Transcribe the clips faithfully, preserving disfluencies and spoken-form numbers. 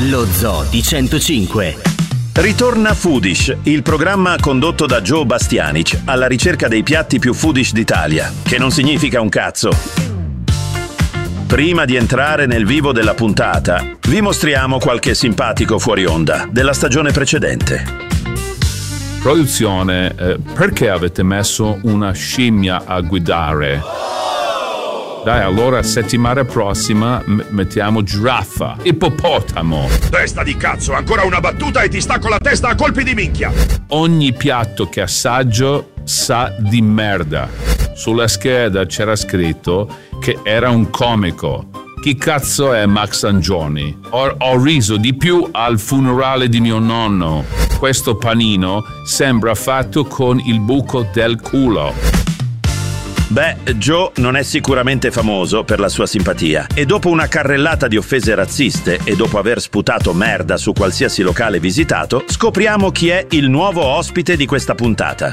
Lo Zoo di centocinque. Ritorna Foodish, il programma condotto da Joe Bastianic alla ricerca dei piatti più foodish d'Italia, che non significa un cazzo. Prima di entrare nel vivo della puntata, vi mostriamo qualche simpatico fuori onda della stagione precedente. Produzione, eh, perché avete messo una scimmia a guidare? Dai, allora settimana prossima m- mettiamo giraffa, ippopotamo. Testa di cazzo, ancora una battuta e ti stacco la testa a colpi di minchia. Ogni piatto che assaggio sa di merda. Sulla scheda c'era scritto che era un comico. Chi cazzo è Max Angioni? Ho, ho riso di più al funerale di mio nonno. Questo panino sembra fatto con il buco del culo. Beh, Joe non è sicuramente famoso per la sua simpatia e dopo una carrellata di offese razziste e dopo aver sputato merda su qualsiasi locale visitato, scopriamo chi è il nuovo ospite di questa puntata.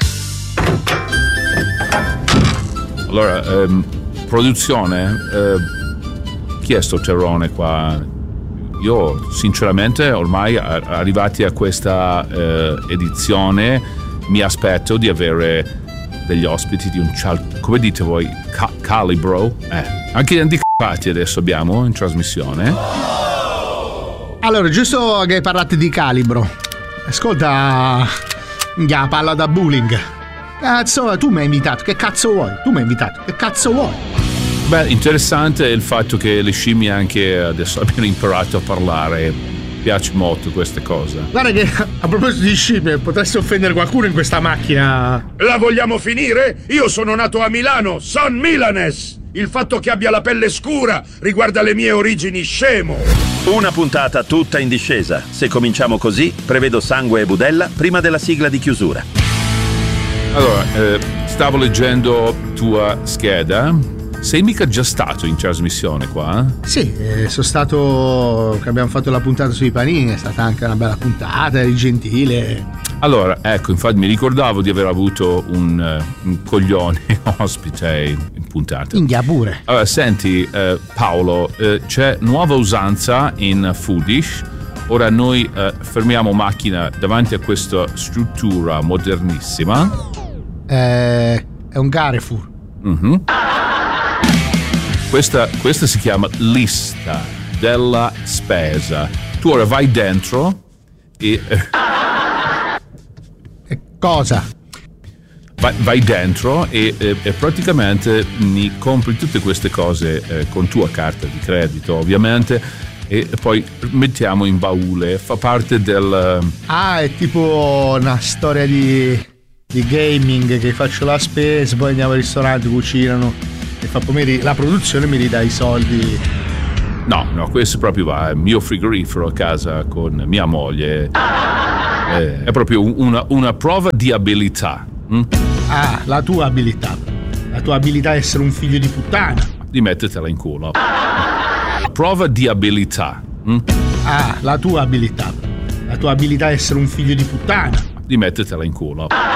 Allora, ehm, produzione, eh, chi è sto terrone qua? Io sinceramente ormai a- arrivati a questa eh, edizione mi aspetto di avere degli ospiti di un cal- come dite voi ca- calibro eh. Anche handicapati adesso abbiamo in trasmissione. Allora, giusto che parlate di calibro, ascolta, ya, parla da bullying. Cazzo, tu mi hai invitato, che cazzo vuoi? Tu mi hai invitato, che cazzo vuoi? Beh, interessante il fatto che le scimmie anche adesso abbiano imparato a parlare. Piace molto queste cose. Guarda che a proposito di scimmie, potresti offendere qualcuno in questa macchina. La vogliamo finire? Io sono nato a Milano, son milanes. Il fatto che abbia la pelle scura riguarda le mie origini, scemo. Una puntata tutta in discesa. Se cominciamo così, prevedo sangue e budella prima della sigla di chiusura. Allora, eh, stavo leggendo tua scheda. Sei mica già stato in trasmissione qua? Sì, eh, sono stato, che abbiamo fatto la puntata sui panini, è stata anche una bella puntata, eri gentile. Allora, ecco, infatti mi ricordavo di aver avuto un, uh, un coglione ospite in puntata. India pure. Allora, senti, eh, Paolo, eh, c'è nuova usanza in Foodish. Ora noi eh, fermiamo macchina davanti a questa struttura modernissima. Eh, è un Carrefour. Mm-hmm. Questa, questa si chiama lista della spesa. Tu ora vai dentro e... E cosa? Vai, vai dentro e, e, e praticamente mi compri tutte queste cose eh, con tua carta di credito, ovviamente, e poi mettiamo in baule. Fa parte del... Ah, è tipo una storia di, di gaming, che faccio la spesa, poi andiamo al ristorante, cucinano... E fa poi la produzione mi ridà i soldi. No, no, questo proprio va. È il mio frigorifero a casa con mia moglie. È, è proprio una, una prova di abilità. Hm? Ah, la tua abilità. La tua abilità è essere un figlio di puttana. Di mettertela in culo. Prova di abilità. Hm? Ah, la tua abilità. La tua abilità è essere un figlio di puttana. Di mettertela in culo.